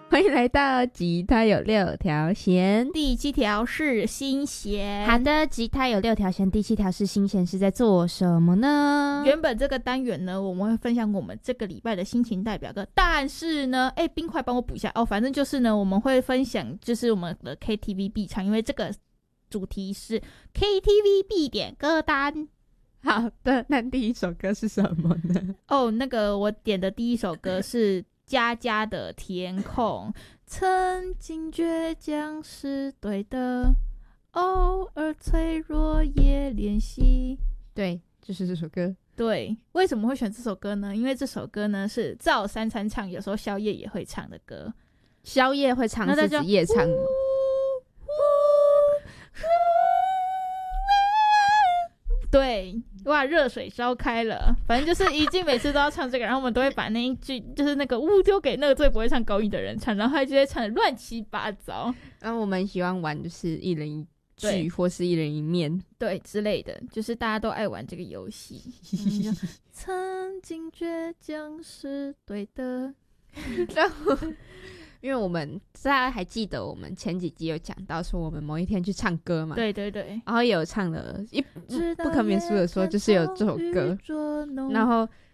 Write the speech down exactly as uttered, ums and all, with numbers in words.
欢迎来到吉他有六条弦， 第七条是心弦。 好的，吉他有六条弦，第七条是心弦，是在做什么呢？ 原本这个单元呢，我们会分享我们这个礼拜的心情代表歌，但是呢，哎，冰块帮我补一下哦。反正就是呢，我们会分享就是我们的 K T V 必唱，因为这个主题是 K T V 必点歌单。 好的，那第一首歌是什么呢？ 哦，那个我点的第一首歌是佳佳的填空。曾经倔强是对的，偶尔脆弱也练习。 对，就是这首歌。 对，为什么会选这首歌呢？因为这首歌呢是照三餐唱，有时候宵夜也会唱的歌。 宵夜会唱是指夜唱吗？ 对，哇，热水烧开了，反正就是一进每次都要唱这个，然后我们都会把那一句就是那个呜丢给那个最不会唱高音的人唱，然后他就会唱的乱七八糟。 然后我们喜欢玩就是一人一句或是一人一面， 对之类的，就是大家都爱玩这个游戏。嗯、曾经倔强是对的， 然后因为我们大家还记得我们前几集有讲到说我们某一天去唱歌嘛， 对对对， 然后也有唱了一不可免俗的说就是有这首歌，然后